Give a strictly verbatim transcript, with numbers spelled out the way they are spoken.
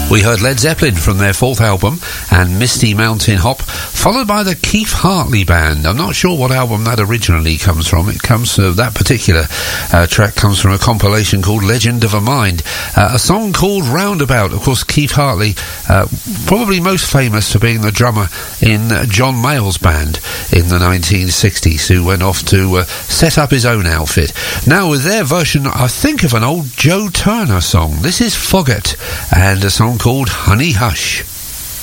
We heard Led Zeppelin from their fourth album and Misty Mountain Hop, followed by the Keith Hartley Band. I'm not sure what album that originally comes from. It comes uh, that particular uh, track comes from a compilation called Legend of a Mind. Uh, a song called Roundabout. Of course, Keith Hartley, uh, probably most famous for being the drummer in uh, John Mayall's band in the nineteen sixties, who went off to uh, set up his own outfit. Now with their version, I think, of an old Joe Turner song. This is Foggett and a song called Honey Hush.